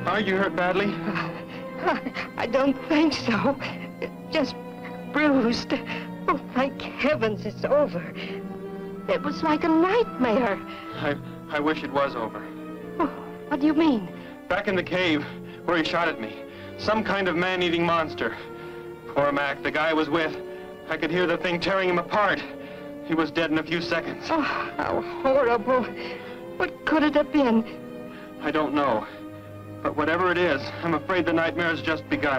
Are you hurt badly? I don't think so. Just bruised. Oh, thank heavens it's over. It was like a nightmare. I wish it was over. Oh, what do you mean? Back in the cave, where he shot at me. Some kind of man-eating monster. Poor Mac, the guy I was with. I could hear the thing tearing him apart. He was dead in a few seconds. Oh, how horrible. What could it have been? I don't know. But whatever it is, I'm afraid the nightmare's just begun.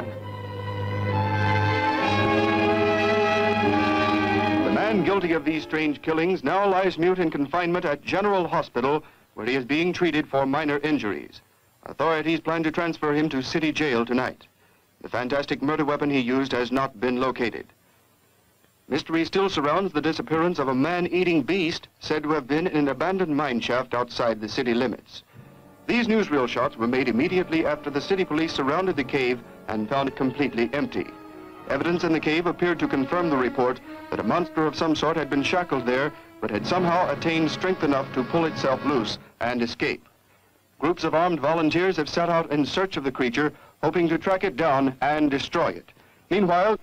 The man guilty of these strange killings now lies mute in confinement at General Hospital, where he is being treated for minor injuries. Authorities plan to transfer him to City Jail tonight. The fantastic murder weapon he used has not been located. Mystery still surrounds the disappearance of a man-eating beast said to have been in an abandoned mine shaft outside the city limits. These newsreel shots were made immediately after the city police surrounded the cave and found it completely empty. Evidence in the cave appeared to confirm the report that a monster of some sort had been shackled there, but had somehow attained strength enough to pull itself loose and escape. Groups of armed volunteers have set out in search of the creature, hoping to track it down and destroy it. Meanwhile,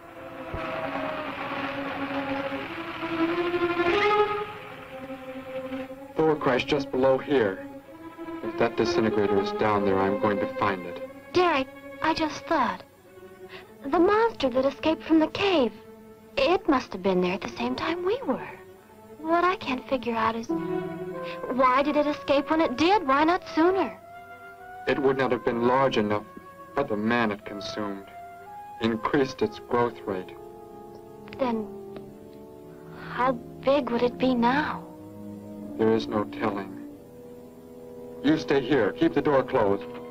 Door crashed just below here. If that disintegrator is down there, I'm going to find it. Derek, I just thought. The monster that escaped from the cave. It must have been there at the same time we were. What I can't figure out is, why did it escape when it did? Why not sooner? It would not have been large enough, but the man it consumed increased its growth rate. Then, how big would it be now? There is no telling. You stay here. Keep the door closed.